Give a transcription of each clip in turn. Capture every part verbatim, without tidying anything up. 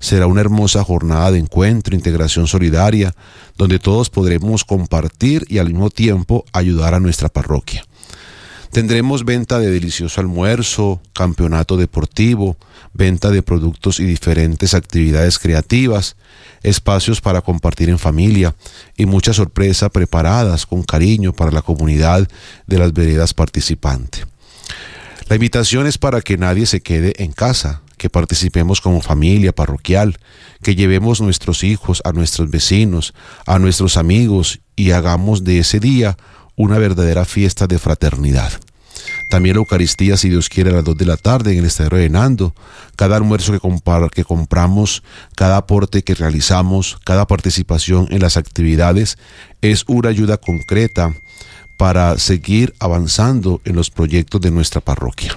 Será una hermosa jornada de encuentro, integración solidaria, donde todos podremos compartir y al mismo tiempo ayudar a nuestra parroquia. Tendremos venta de delicioso almuerzo, campeonato deportivo, venta de productos y diferentes actividades creativas, espacios para compartir en familia y mucha sorpresa preparadas con cariño para la comunidad de las veredas participantes. La invitación es para que nadie se quede en casa, que participemos como familia parroquial, que llevemos nuestros hijos a nuestros vecinos, a nuestros amigos y hagamos de ese día una verdadera fiesta de fraternidad. También la Eucaristía, si Dios quiere, a las dos de la tarde en el Estadio de Nando. Cada almuerzo que, compar, que compramos, cada aporte que realizamos, cada participación en las actividades es una ayuda concreta para seguir avanzando en los proyectos de nuestra parroquia.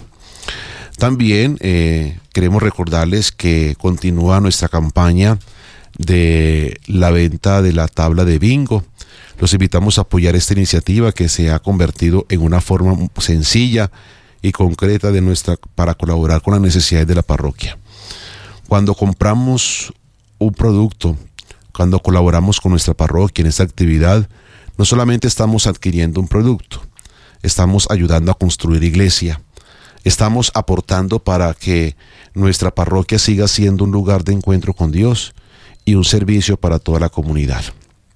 También eh, queremos recordarles que continúa nuestra campaña de la venta de la tabla de bingo. Los invitamos a apoyar esta iniciativa que se ha convertido en una forma sencilla y concreta de nuestra para colaborar con las necesidades de la parroquia. Cuando compramos un producto, cuando colaboramos con nuestra parroquia en esta actividad, no solamente estamos adquiriendo un producto, estamos ayudando a construir iglesia, estamos aportando para que nuestra parroquia siga siendo un lugar de encuentro con Dios y un servicio para toda la comunidad.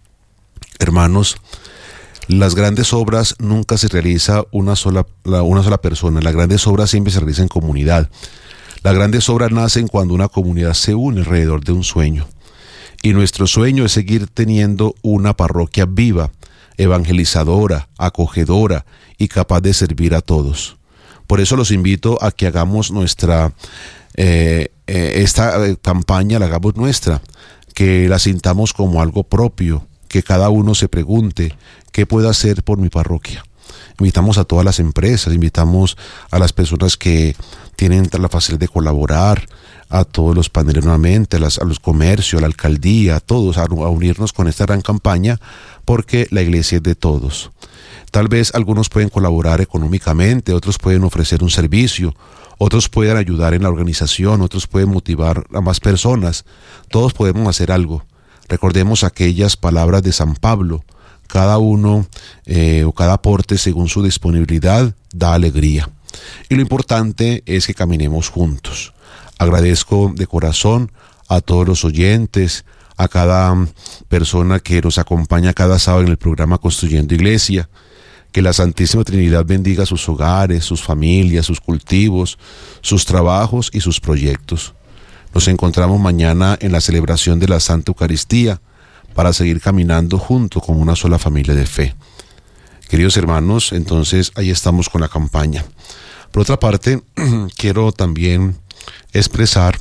Hermanos, las grandes obras nunca se realiza una sola, una sola persona. Las grandes obras siempre se realizan en comunidad. Las grandes obras nacen cuando una comunidad se une alrededor de un sueño. Y nuestro sueño es seguir teniendo una parroquia viva, evangelizadora, acogedora y capaz de servir a todos. Por eso los invito a que hagamos nuestra, eh, eh, esta eh, campaña, la hagamos nuestra, que la sintamos como algo propio, que cada uno se pregunte, ¿qué puedo hacer por mi parroquia? Invitamos a todas las empresas, invitamos a las personas que tienen la facilidad de colaborar, a todos los paneles nuevamente, a, las, a los comercios, a la alcaldía, a todos, a, a unirnos con esta gran campaña, porque la iglesia es de todos. Tal vez algunos pueden colaborar económicamente, otros pueden ofrecer un servicio, otros pueden ayudar en la organización, otros pueden motivar a más personas. Todos podemos hacer algo. Recordemos aquellas palabras de San Pablo: cada uno eh, o cada aporte según su disponibilidad da alegría. Y lo importante es que caminemos juntos. Agradezco de corazón a todos los oyentes, a cada persona que nos acompaña cada sábado en el programa Construyendo Iglesia. Que la Santísima Trinidad bendiga sus hogares, sus familias, sus cultivos, sus trabajos y sus proyectos. Nos encontramos mañana en la celebración de la Santa Eucaristía para seguir caminando junto con una sola familia de fe. Queridos hermanos, entonces ahí estamos con la campaña. Por otra parte, quiero también expresar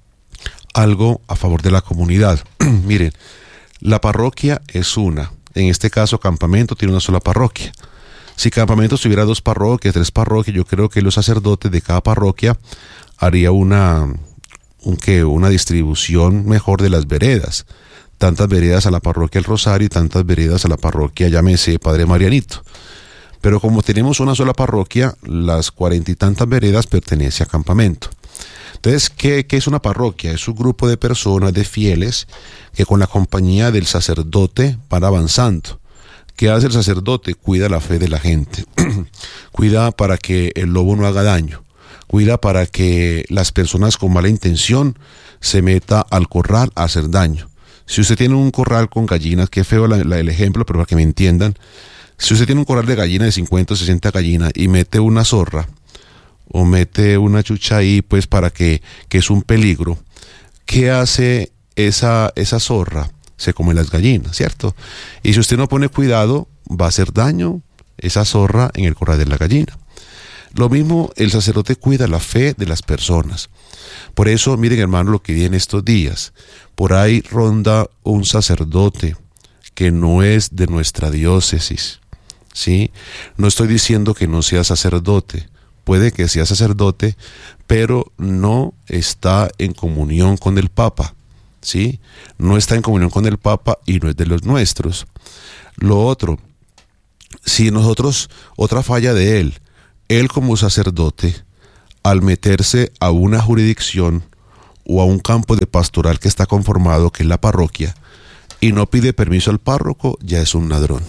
algo a favor de la comunidad. Miren, la parroquia es una. En este caso, Campamento tiene una sola parroquia. Si Campamento tuviera dos parroquias, tres parroquias, yo creo que los sacerdotes de cada parroquia haría una, un, ¿qué? una distribución mejor de las veredas. Tantas veredas a la parroquia El Rosario y tantas veredas a la parroquia, llámese Padre Marianito. Pero como tenemos una sola parroquia, las cuarenta y tantas veredas pertenecen a Campamento. Entonces, ¿qué, ¿qué es una parroquia? Es un grupo de personas, de fieles, que con la compañía del sacerdote van avanzando. ¿Qué hace el sacerdote? Cuida la fe de la gente. Cuida para que el lobo no haga daño. Cuida para que las personas con mala intención se meta al corral a hacer daño. Si usted tiene un corral con gallinas, qué feo la, la, el ejemplo, pero para que me entiendan. Si usted tiene un corral de gallinas de cincuenta o sesenta gallinas y mete una zorra, o mete una chucha ahí, pues para que, que es un peligro, ¿qué hace esa, esa zorra? Se come las gallinas, ¿cierto? Y si usted no pone cuidado, va a hacer daño esa zorra en el corral de la gallina. Lo mismo, el sacerdote cuida la fe de las personas. Por eso, miren hermano, lo que viene estos días. Por ahí ronda un sacerdote que no es de nuestra diócesis, ¿sí? No estoy diciendo que no sea sacerdote. Puede que sea sacerdote, pero no está en comunión con el Papa, ¿sí? No está en comunión con el Papa y no es de los nuestros. Lo otro, si nosotros, otra falla de él, él como sacerdote, al meterse a una jurisdicción o a un campo de pastoral que está conformado, que es la parroquia, y no pide permiso al párroco, ya es un ladrón.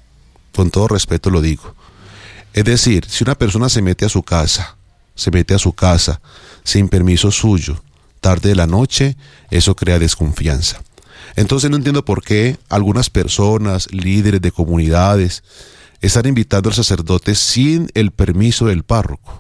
Con todo respeto lo digo. Es decir, si una persona se mete a su casa, se mete a su casa sin permiso suyo, tarde de la noche, eso crea desconfianza. Entonces no entiendo por qué algunas personas, líderes de comunidades, están invitando al sacerdote sin el permiso del párroco.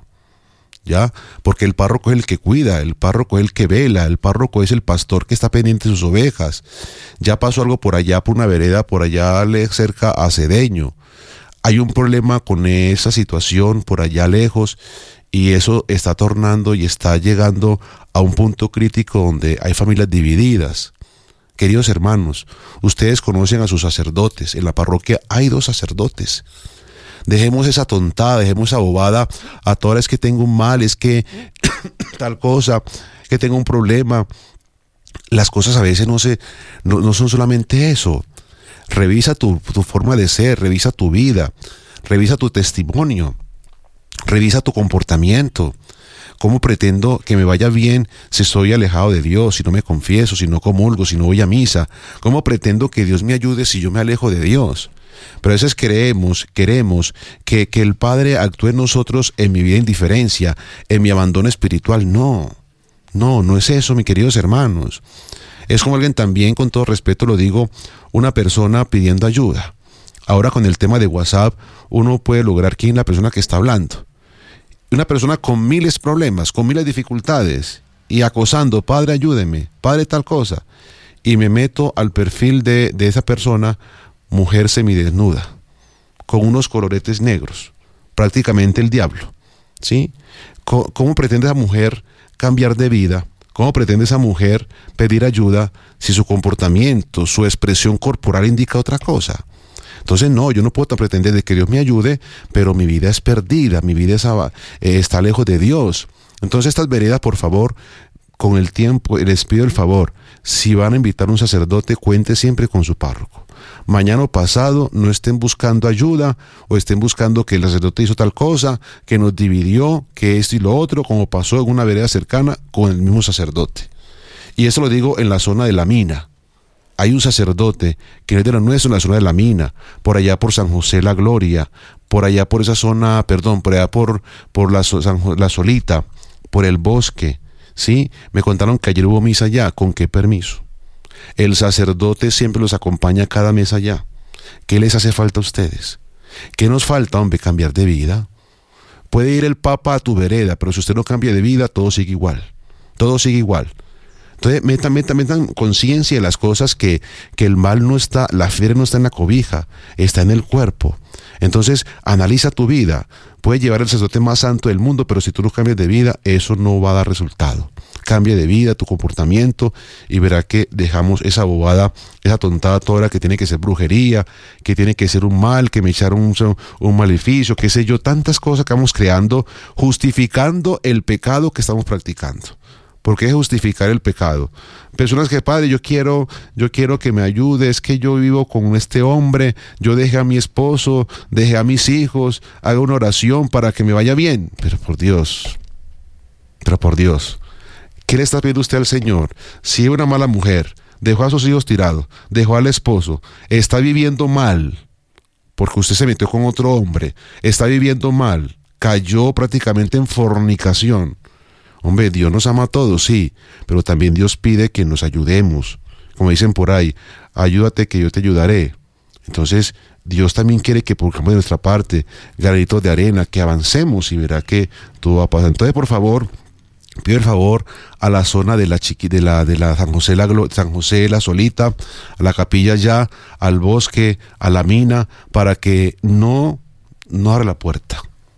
¿Ya? Porque el párroco es el que cuida, el párroco es el que vela, el párroco es el pastor que está pendiente de sus ovejas. Ya pasó algo por allá, por una vereda, por allá cerca a Cedeño. Hay un problema con esa situación por allá lejos y eso está tornando y está llegando a un punto crítico donde hay familias divididas. Queridos hermanos, ustedes conocen a sus sacerdotes. En la parroquia hay dos sacerdotes. Dejemos esa tontada, dejemos esa bobada. A todas es que tengo un mal, es que tal cosa, que tengo un problema. Las cosas a veces no, se, no, no son solamente eso. Revisa tu, tu forma de ser, revisa tu vida, revisa tu testimonio, revisa tu comportamiento. ¿Cómo pretendo que me vaya bien si estoy alejado de Dios, si no me confieso, si no comulgo, si no voy a misa? ¿Cómo pretendo que Dios me ayude si yo me alejo de Dios? Pero a veces creemos, queremos que, que el Padre actúe en nosotros en mi vida de indiferencia, en mi abandono espiritual. No, no, no es eso, mis queridos hermanos. Es como alguien también, con todo respeto lo digo, una persona pidiendo ayuda. Ahora con el tema de WhatsApp, uno puede lograr quién es la persona que está hablando. Una persona con miles de problemas, con miles de dificultades, y acosando, Padre, ayúdeme, Padre, tal cosa. Y me meto al perfil de, de esa persona, mujer semidesnuda, con unos coloretes negros, prácticamente el diablo, ¿sí? ¿Cómo, cómo pretende esa mujer cambiar de vida? ¿Cómo pretende esa mujer pedir ayuda si su comportamiento, su expresión corporal indica otra cosa? Entonces no, yo no puedo pretender de que Dios me ayude, pero mi vida es perdida, mi vida es, eh, está lejos de Dios. Entonces estas veredas, por favor, con el tiempo, les pido el favor, si van a invitar a un sacerdote, cuente siempre con su párroco. Mañana o pasado no estén buscando ayuda o estén buscando que el sacerdote hizo tal cosa, que nos dividió, que esto y lo otro, como pasó en una vereda cercana con el mismo sacerdote. Y eso lo digo en la zona de la mina. Hay un sacerdote que no es de la nuestra, en la zona de la mina, por allá por San José La Gloria, por allá por esa zona, perdón, por allá por, por la, San, la Solita, por el bosque, ¿sí? Me contaron que ayer hubo misa allá. ¿Con qué permiso? El sacerdote siempre los acompaña cada mes allá. ¿Qué les hace falta a ustedes? ¿Qué nos falta, hombre? Cambiar de vida. Puede ir el Papa a tu vereda, pero si usted no cambia de vida, todo sigue igual. Todo sigue igual. Entonces, metan, metan, metan conciencia de las cosas, que, que el mal no está, la fiebre no está en la cobija, está en el cuerpo. Entonces, analiza tu vida. Puedes llevar el sacerdote más santo del mundo, pero si tú no cambias de vida, eso no va a dar resultado. Cambia de vida, tu comportamiento, y verá que dejamos esa bobada, esa tontada toda que tiene que ser brujería, que tiene que ser un mal, que me echaron un, un maleficio, qué sé yo, tantas cosas que vamos creando, justificando el pecado que estamos practicando. ¿Por qué justificar el pecado? Personas que, Padre, yo quiero, yo quiero que me ayude, es que yo vivo con este hombre, yo dejé a mi esposo, dejé a mis hijos, haga una oración para que me vaya bien. Pero por Dios, pero por Dios, ¿qué le está pidiendo usted al Señor? Si es una mala mujer, dejó a sus hijos tirados, dejó al esposo, está viviendo mal, porque usted se metió con otro hombre, está viviendo mal, cayó prácticamente en fornicación. Hombre, Dios nos ama a todos, sí, pero también Dios pide que nos ayudemos. Como dicen por ahí, ayúdate que yo te ayudaré. Entonces, Dios también quiere que pongamos de nuestra parte granitos de arena, que avancemos y verá que todo va a pasar. Entonces, por favor, pido el favor a la zona de la chiqui, de la, de la San José, la San José La Solita, a la capilla ya, al bosque, a la mina, para que no, no abra la puerta,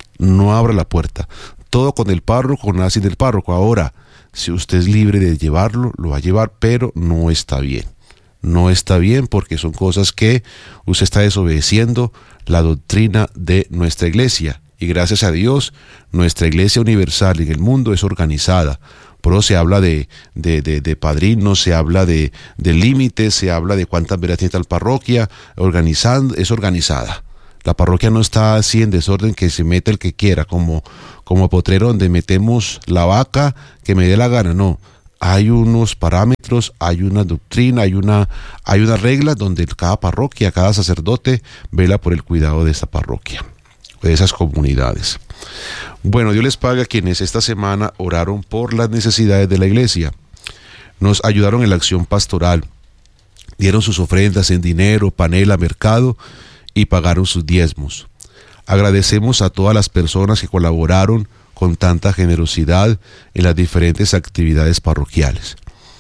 no abra la puerta. Todo con el párroco, nada sin el párroco. Ahora, si usted es libre de llevarlo, lo va a llevar, pero no está bien. No está bien porque son cosas que usted está desobedeciendo la doctrina de nuestra iglesia. Y gracias a Dios, nuestra iglesia universal en el mundo es organizada. Por eso se habla de, de, de, de padrinos, se habla de, de límites, se habla de cuántas veras tiene tal parroquia, organizando, es organizada. La parroquia no está así en desorden que se mete el que quiera, como, como potrero donde metemos la vaca que me dé la gana, no. hay unos parámetros, hay una doctrina, hay una, hay una regla donde cada parroquia, cada sacerdote vela por el cuidado de esta parroquia, de esas comunidades. Bueno, Dios les pague a quienes esta semana oraron por las necesidades de la iglesia, nos ayudaron en la acción pastoral, dieron sus ofrendas en dinero, panela, mercado y pagaron sus diezmos. Agradecemos a todas las personas que colaboraron con tanta generosidad en las diferentes actividades parroquiales.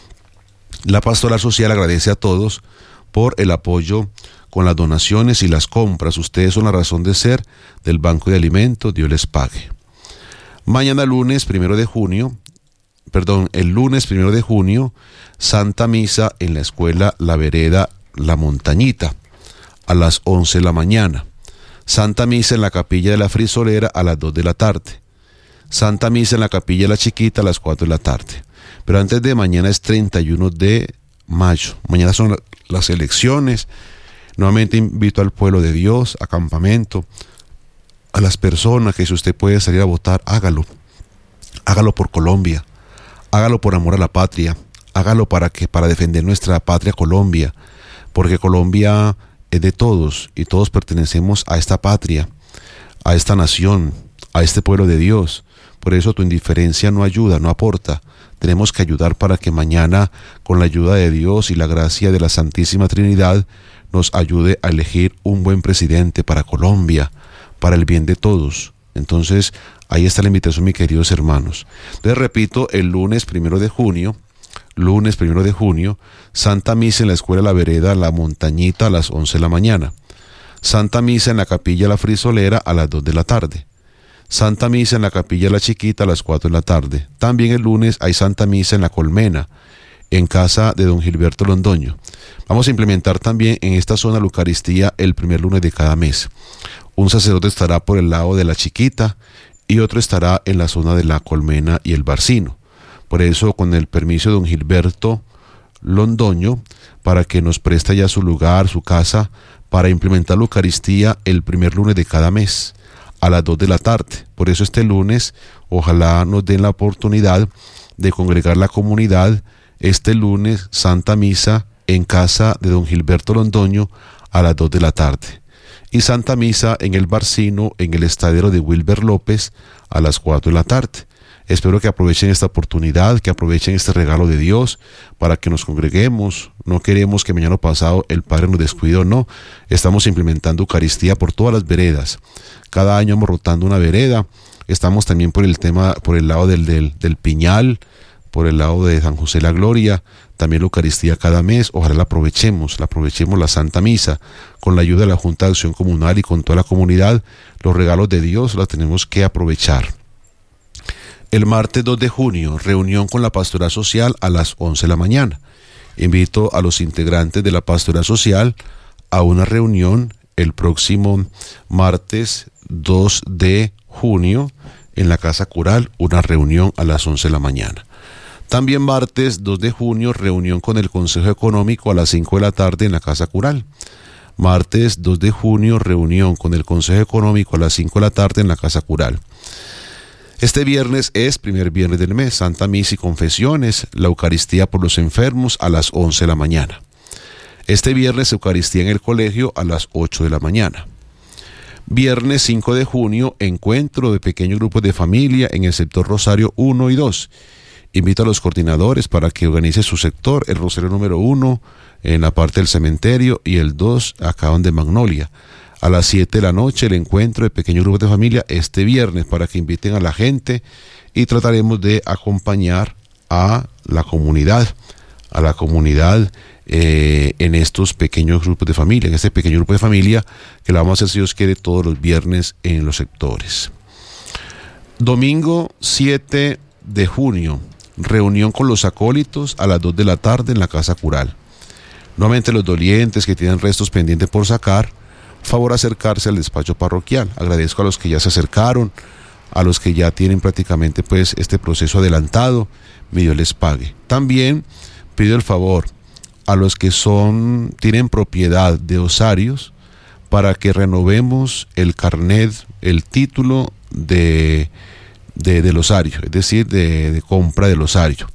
La Pastoral Social agradece a todos por el apoyo con las donaciones y las compras. Ustedes son la razón de ser del Banco de Alimentos. Dios les pague. Mañana lunes primero de junio, perdón, el lunes primero de junio, Santa Misa en la Escuela La Vereda La Montañita a las once de la mañana. Santa Misa en la Capilla de la Frisolera a las dos de la tarde. Santa Misa en la Capilla de la Chiquita a las cuatro de la tarde. Pero antes de mañana es treinta y uno de mayo. Mañana son las elecciones. Nuevamente invito al pueblo de Dios, a campamento, a las personas que si usted puede salir a votar, hágalo. Hágalo por Colombia. Hágalo por amor a la patria. Hágalo para que para defender nuestra patria Colombia. Porque Colombia es de todos y todos pertenecemos a esta patria, a esta nación, a este pueblo de Dios. Por eso tu indiferencia no ayuda, no aporta. Tenemos que ayudar para que mañana, con la ayuda de Dios y la gracia de la Santísima Trinidad, nos ayude a elegir un buen presidente para Colombia, para el bien de todos. Entonces, ahí está la invitación, mis queridos hermanos. Les repito, el lunes primero de junio, lunes primero de junio, Santa Misa en la Escuela La Vereda La Montañita a las once de la mañana. Santa Misa en la Capilla La Frisolera a las dos de la tarde. Santa Misa en la Capilla La Chiquita a las cuatro de la tarde. También el lunes hay Santa Misa en la Colmena, en casa de don Gilberto Londoño. Vamos a implementar también en esta zona la Eucaristía el primer lunes de cada mes. Un sacerdote estará por el lado de La Chiquita y otro estará en la zona de la Colmena y el Barcino. Por eso, con el permiso de don Gilberto Londoño, para que nos preste ya su lugar, su casa, para implementar la Eucaristía el primer lunes de cada mes, a las dos de la tarde. Por eso este lunes, ojalá nos den la oportunidad de congregar la comunidad. Este lunes, Santa Misa en casa de don Gilberto Londoño a las dos de la tarde. Y Santa Misa en el Barcino, en el estadero de Wilber López, a las cuatro de la tarde. Espero que aprovechen esta oportunidad, que aprovechen este regalo de Dios para que nos congreguemos. No queremos que mañana pasado el Padre nos descuide, no. Estamos implementando Eucaristía por todas las veredas. Cada año vamos rotando una vereda. Estamos también por el tema, por el lado del, del, del Piñal, por el lado de San José la Gloria. También la Eucaristía cada mes. Ojalá la aprovechemos, la aprovechemos la Santa Misa. Con la ayuda de la Junta de Acción Comunal y con toda la comunidad, los regalos de Dios los tenemos que aprovechar. El martes dos de junio, reunión con la Pastoral Social a las once de la mañana. Invito a los integrantes de la Pastoral Social a una reunión el próximo martes dos de junio en la Casa Cural, una reunión a las once de la mañana. También martes dos de junio, reunión con el Consejo Económico a las cinco de la tarde en la Casa Cural. Martes dos de junio, reunión con el Consejo Económico a las cinco de la tarde en la Casa Cural. Este viernes es primer viernes del mes, Santa Misa y Confesiones, la Eucaristía por los enfermos a las once de la mañana. Este viernes Eucaristía en el colegio a las ocho de la mañana. Viernes cinco de junio, encuentro de pequeños grupos de familia en el sector Rosario uno y dos. Invito a los coordinadores para que organice su sector, el Rosario número uno en la parte del cementerio y el dos acá donde Magnolia. A las siete de la noche el encuentro de pequeños grupos de familia este viernes para que inviten a la gente y trataremos de acompañar a la comunidad, a la comunidad eh, en estos pequeños grupos de familia, en este pequeño grupo de familia que la vamos a hacer si Dios quiere todos los viernes en los sectores. Domingo siete de junio, reunión con los acólitos a las dos de la tarde en la Casa Cural. Nuevamente los dolientes que tienen restos pendientes por sacar, favor acercarse al despacho parroquial. Agradezco a los que ya se acercaron, a los que ya tienen prácticamente pues este proceso adelantado, mi Dios les pague. También pido el favor a los que son tienen propiedad de osarios para que renovemos el carnet, el título de, de, del osario, es decir, de, de compra del osario,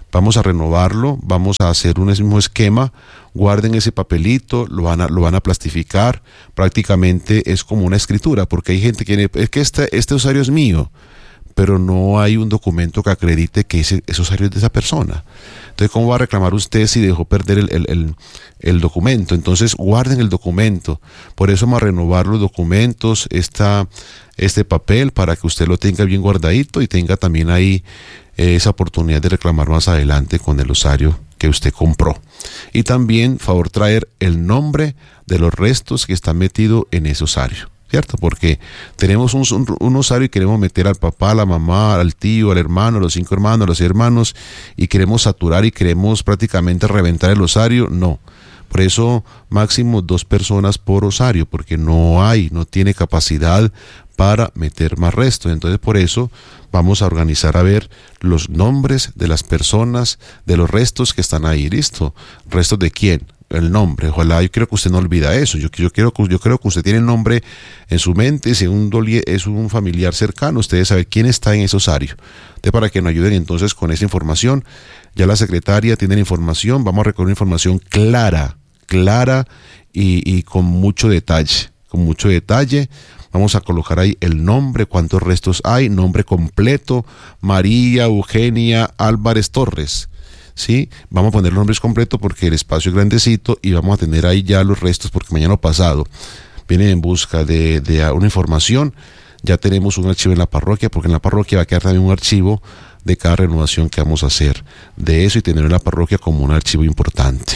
Vamos a renovarlo, vamos a hacer un mismo esquema. Guarden ese papelito, lo van a, lo van a plastificar. Prácticamente es como una escritura, porque hay gente que es que este, este usuario es mío, pero no hay un documento que acredite que ese, ese usuario es de esa persona. Entonces, ¿cómo va a reclamar usted si dejó perder el, el, el, el documento? Entonces, guarden el documento. Por eso vamos a renovar los documentos, esta, este papel, para que usted lo tenga bien guardadito y tenga también ahí eh, esa oportunidad de reclamar más adelante con el usuario que usted compró. Y también, favor, traer el nombre de los restos que están metidos en ese usuario, ¿cierto? Porque tenemos un, un, un usuario y queremos meter al papá, a la mamá, al tío, al hermano, a los cinco hermanos, a los seis hermanos, y queremos saturar y queremos prácticamente reventar el osario. No. Por eso, máximo dos personas por osario, porque no hay, no tiene capacidad para meter más restos. Entonces, por eso vamos a organizar a ver los nombres de las personas, de los restos que están ahí. ¿Listo? ¿Restos de quién? El nombre. Ojalá, yo quiero que usted no olvida eso. Yo, yo, quiero, yo creo que usted tiene el nombre en su mente. Si un doli, es un familiar cercano, usted debe saber quién está en ese osario. Entonces, para que nos ayuden entonces con esa información. Ya la secretaria tiene la información. Vamos a recoger información clara, clara y, y con mucho detalle. Con mucho detalle. Vamos a colocar ahí el nombre, cuántos restos hay, nombre completo, María Eugenia Álvarez Torres. ¿Sí? Vamos a poner los nombres completos porque el espacio es grandecito y vamos a tener ahí ya los restos porque mañana pasado vienen en busca de, de una información. Ya tenemos un archivo en la parroquia, porque en la parroquia va a quedar también un archivo de cada renovación que vamos a hacer de eso y tener en la parroquia como un archivo importante.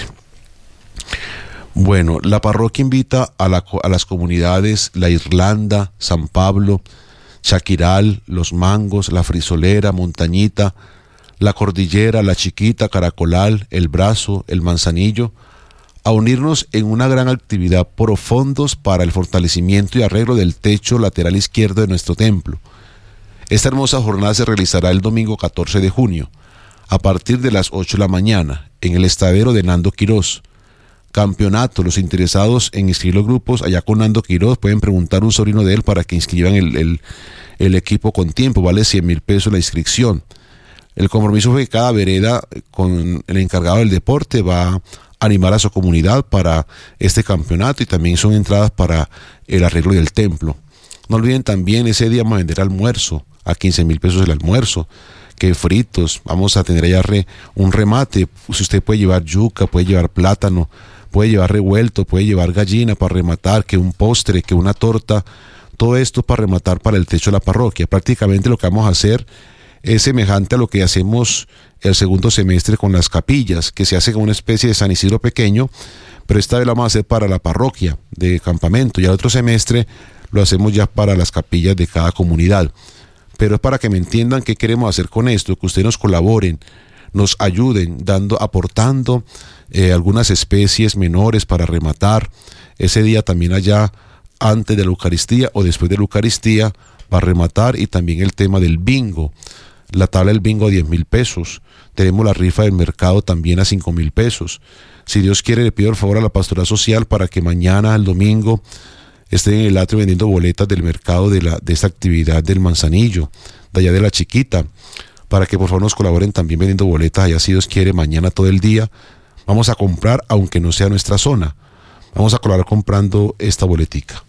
Bueno, la parroquia invita a, la, a las comunidades La Irlanda, San Pablo, Chaquiral, Los Mangos, La Frisolera, Montañita, La Cordillera, La Chiquita, Caracolal, El Brazo, El Manzanillo, a unirnos en una gran actividad por fondos para el fortalecimiento y arreglo del techo lateral izquierdo de nuestro templo. Esta hermosa jornada se realizará el domingo catorce de junio, a partir de las ocho de la mañana, en el estadero de Nando Quirós. Campeonato, los interesados en inscribir los grupos allá con Nando Quirós pueden preguntar a un sobrino de él para que inscriban el, el, el equipo con tiempo. Vale cien mil pesos la inscripción. El compromiso fue que cada vereda con el encargado del deporte va a animar a su comunidad para este campeonato y también son entradas para el arreglo del templo. No olviden también, ese día vamos a vender almuerzo, a quince mil pesos el almuerzo, que fritos, vamos a tener allá re, un remate. Si usted puede llevar yuca, puede llevar plátano, puede llevar revuelto, puede llevar gallina para rematar, que un postre, que una torta, todo esto para rematar para el techo de la parroquia. Prácticamente lo que vamos a hacer es semejante a lo que hacemos el segundo semestre con las capillas, que se hace con una especie de San Isidro pequeño, pero esta vez lo vamos a hacer para la parroquia de campamento, y el otro semestre lo hacemos ya para las capillas de cada comunidad. Pero es para que me entiendan qué queremos hacer con esto, que ustedes nos colaboren, nos ayuden, dando, aportando eh, algunas especies menores para rematar. Ese día también allá, antes de la Eucaristía o después de la Eucaristía, va a rematar, y también el tema del bingo. La tabla del bingo a diez mil pesos. Tenemos la rifa del mercado también a cinco mil pesos. Si Dios quiere, le pido el favor a la pastoral social para que mañana, el domingo, estén en el atrio vendiendo boletas del mercado de, la, de esta actividad del Manzanillo, de allá de La Chiquita, para que por favor nos colaboren también vendiendo boletas allá, si Dios quiere, mañana todo el día. Vamos a comprar, aunque no sea nuestra zona. Vamos a colaborar comprando esta boletica.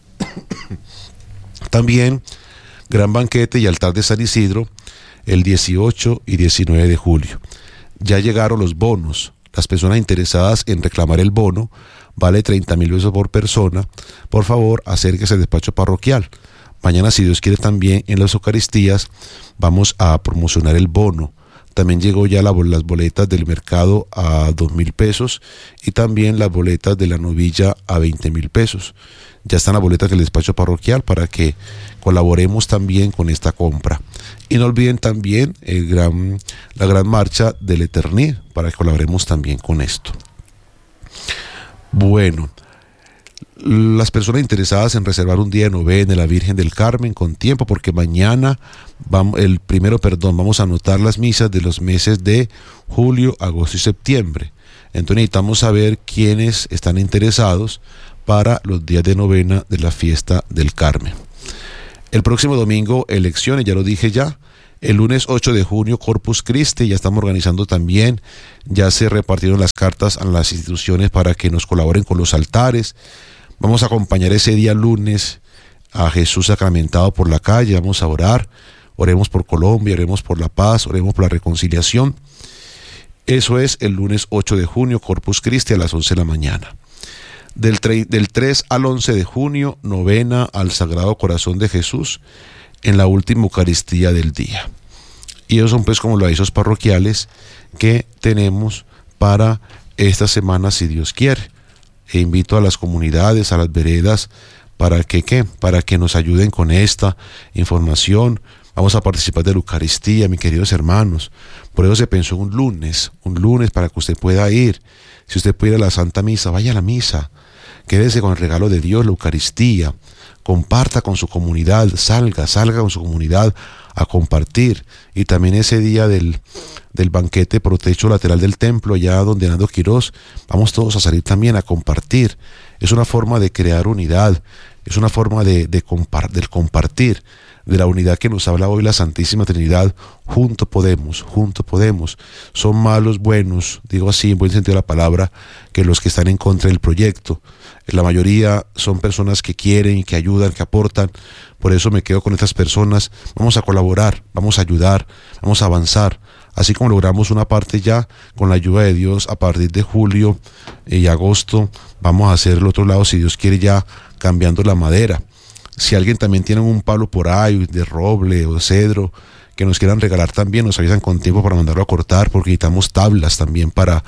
También, gran banquete y altar de San Isidro, el dieciocho y diecinueve de julio. Ya llegaron los bonos. Las personas interesadas en reclamar el bono, vale treinta mil pesos por persona. Por favor, acérquese al despacho parroquial. Mañana, si Dios quiere, también en las Eucaristías vamos a promocionar el bono. También llegó ya la, las boletas del mercado a dos mil pesos y también las boletas de la novilla a veinte mil pesos. Ya están las boletas del despacho parroquial para que colaboremos también con esta compra. Y no olviden también el gran, la gran marcha del Eterní, para que colaboremos también con esto. Bueno, las personas interesadas en reservar un día de novena de la Virgen del Carmen con tiempo, porque mañana, vamos, el primero, perdón, vamos a anotar las misas de los meses de julio, agosto y septiembre. Entonces necesitamos saber quiénes están interesados para los días de novena de la fiesta del Carmen. El próximo domingo, elecciones, ya lo dije ya, El lunes ocho de junio, Corpus Christi, ya estamos organizando también, ya se repartieron las cartas a las instituciones para que nos colaboren con los altares. Vamos a acompañar ese día lunes a Jesús sacramentado por la calle, vamos a orar, oremos por Colombia, oremos por la paz, oremos por la reconciliación. Eso es el lunes ocho de junio, Corpus Christi, a las once de la mañana. Del, del tres al once de junio, novena al Sagrado Corazón de Jesús en la última Eucaristía del día. Y esos son pues como los avisos parroquiales que tenemos para esta semana, si Dios quiere. E invito a las comunidades, a las veredas, para que, ¿qué? Para que nos ayuden con esta información. Vamos a participar de la Eucaristía, mis queridos hermanos. Por eso se pensó un lunes, un lunes para que usted pueda ir. Si usted puede ir a la Santa Misa, vaya a la misa. Quédese con el regalo de Dios, la Eucaristía. Comparta con su comunidad, salga, salga con su comunidad a compartir. Y también ese día del, del banquete por techo lateral del templo, allá donde Nando Quirós, vamos todos a salir también a compartir. Es una forma de crear unidad, es una forma de, de, compar, de compartir, de la unidad que nos habla hoy la Santísima Trinidad. Juntos podemos, juntos podemos. Son más los buenos, digo así en buen sentido de la palabra, que los que están en contra del proyecto. La mayoría son personas que quieren y que ayudan, que aportan. Por eso me quedo con estas personas. Vamos a colaborar, vamos a ayudar, vamos a avanzar. Así como logramos una parte ya, con la ayuda de Dios, a partir de julio y agosto, vamos a hacer el otro lado, si Dios quiere, ya cambiando la madera. Si alguien también tiene un palo por ahí, de roble o de cedro, que nos quieran regalar también, nos avisan con tiempo para mandarlo a cortar, porque necesitamos tablas también para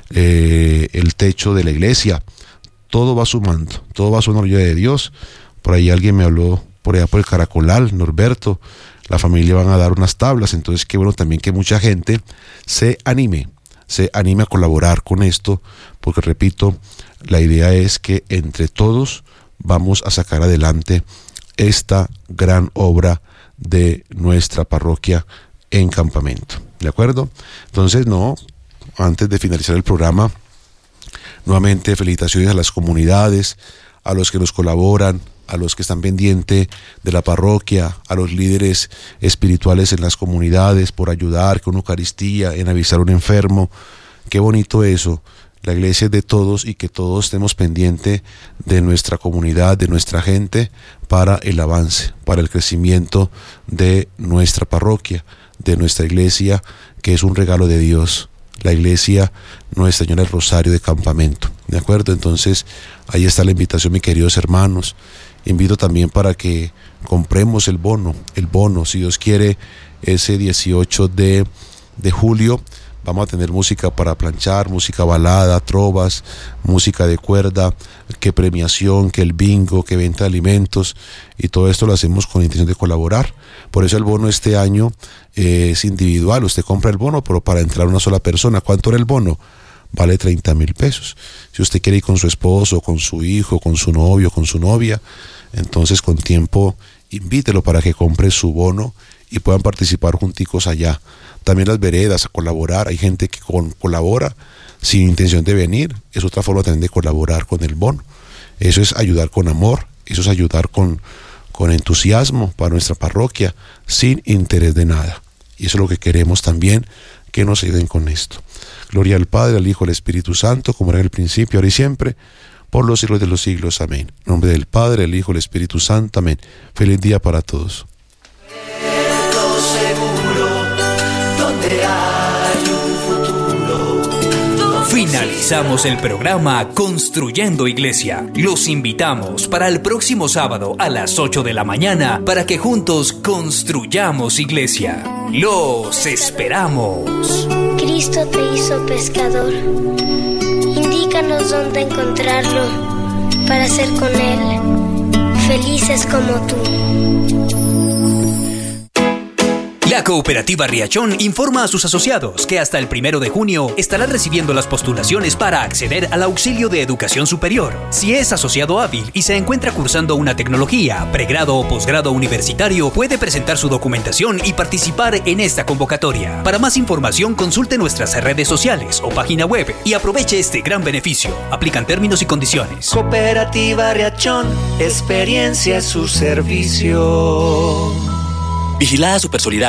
eh, el techo de la iglesia. Todo va sumando, todo va sumando la ayuda de Dios. Por ahí alguien me habló, por allá por el Caracolal, Norberto, la familia van a dar unas tablas, entonces qué bueno también que mucha gente se anime, se anime a colaborar con esto, porque repito, la idea es que entre todos vamos a sacar adelante esta gran obra de nuestra parroquia en Campamento, ¿de acuerdo? Entonces, no, antes de finalizar el programa, nuevamente felicitaciones a las comunidades, a los que nos colaboran, a los que están pendientes de la parroquia, a los líderes espirituales en las comunidades por ayudar con Eucaristía, en avisar a un enfermo. Qué bonito eso. La iglesia es de todos y que todos estemos pendientes de nuestra comunidad, de nuestra gente, para el avance, para el crecimiento de nuestra parroquia, de nuestra iglesia, que es un regalo de Dios. La iglesia Nuestra Señora del Rosario de Campamento, ¿de acuerdo? Entonces, ahí está la invitación, mis queridos hermanos. Invito también para que compremos el bono, el bono, si Dios quiere, ese dieciocho de julio, vamos a tener música para planchar, música balada, trovas, música de cuerda, que premiación, que el bingo, que venta de alimentos, y todo esto lo hacemos con la intención de colaborar. Por eso el bono este año eh, es individual, usted compra el bono, pero para entrar una sola persona. ¿Cuánto era el bono? Vale treinta mil pesos. Si usted quiere ir con su esposo, con su hijo, con su novio, con su novia, entonces con tiempo invítelo para que compre su bono y puedan participar junticos allá. También las veredas, a colaborar. Hay gente que con, colabora sin intención de venir. Es otra forma también de colaborar con el bono. Eso es ayudar con amor, eso es ayudar con, con entusiasmo para nuestra parroquia, sin interés de nada. Y eso es lo que queremos también, que nos ayuden con esto. Gloria al Padre, al Hijo, al Espíritu Santo, como era en el principio, ahora y siempre, por los siglos de los siglos. Amén. En nombre del Padre, del Hijo, del Espíritu Santo. Amén. Feliz día para todos. Finalizamos el programa Construyendo Iglesia. Los invitamos para el próximo sábado a las ocho de la mañana para que juntos construyamos iglesia. ¡Los esperamos! Cristo te hizo pescador. Indícanos dónde encontrarlo para ser con Él felices como tú. La Cooperativa Riachón informa a sus asociados que hasta el primero de junio estarán recibiendo las postulaciones para acceder al auxilio de educación superior. Si es asociado hábil y se encuentra cursando una tecnología, pregrado o posgrado universitario, puede presentar su documentación y participar en esta convocatoria. Para más información, consulte nuestras redes sociales o página web y aproveche este gran beneficio. Aplican términos y condiciones. Cooperativa Riachón, experiencia a su servicio. Vigilada Supersolidaria.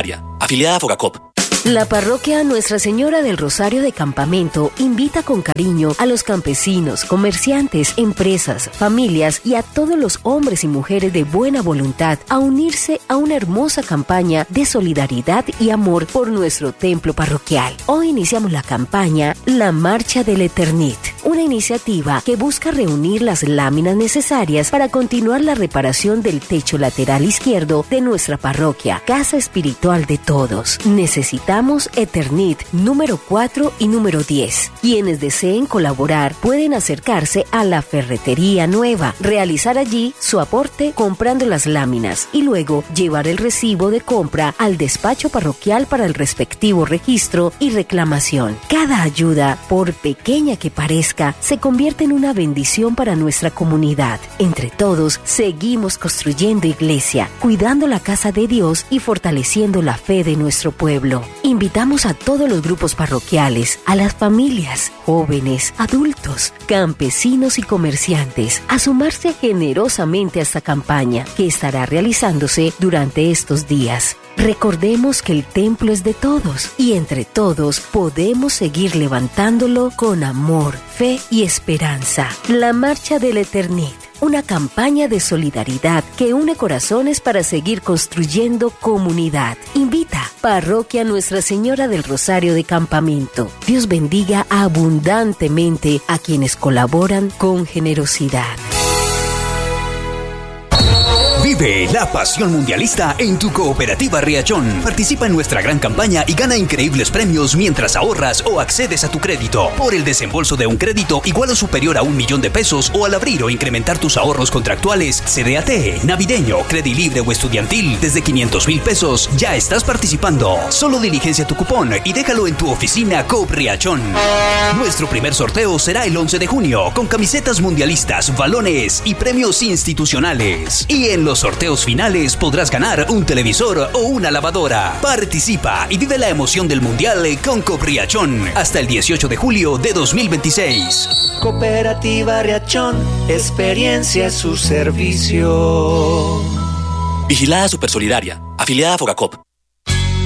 afiliada a Fogacop. La parroquia Nuestra Señora del Rosario de Campamento invita con cariño a los campesinos, comerciantes, empresas, familias y a todos los hombres y mujeres de buena voluntad a unirse a una hermosa campaña de solidaridad y amor por nuestro templo parroquial. Hoy iniciamos la campaña La Marcha del Eternit, una iniciativa que busca reunir las láminas necesarias para continuar la reparación del techo lateral izquierdo de nuestra parroquia, Casa Espiritual de Todos. Necesitamos Eternit número cuatro y número diez. Quienes deseen colaborar pueden acercarse a la Ferretería Nueva, realizar allí su aporte comprando las láminas y luego llevar el recibo de compra al despacho parroquial para el respectivo registro y reclamación. Cada ayuda, por pequeña que parezca, se convierte en una bendición para nuestra comunidad. Entre todos, seguimos construyendo iglesia, cuidando la casa de Dios y fortaleciendo la fe de nuestro pueblo. Invitamos a todos los grupos parroquiales, a las familias, jóvenes, adultos, campesinos y comerciantes a sumarse generosamente a esta campaña que estará realizándose durante estos días. Recordemos que el templo es de todos y entre todos podemos seguir levantándolo con amor, fe y esperanza. La Marcha del Eternit, una campaña de solidaridad que une corazones para seguir construyendo comunidad. Invita Parroquia Nuestra Señora del Rosario de Campamento. Dios bendiga abundantemente a quienes colaboran con generosidad. Vive la pasión mundialista en tu cooperativa Riachón. Participa en nuestra gran campaña y gana increíbles premios mientras ahorras o accedes a tu crédito. Por el desembolso de un crédito igual o superior a un millón de pesos o al abrir o incrementar tus ahorros contractuales, C D A T, navideño, Credilibre o estudiantil desde quinientos mil pesos, ya estás participando. Solo diligencia tu cupón y déjalo en tu oficina Coop Riachón. Nuestro primer sorteo será el once de junio con camisetas mundialistas, balones y premios institucionales. Y en los sorteos finales podrás ganar un televisor o una lavadora. Participa y vive la emoción del Mundial con Coop Riachón hasta el dieciocho de julio de dos mil veintiséis. Cooperativa Riachón, experiencia es su servicio. Vigilada Supersolidaria, afiliada a Fogacop.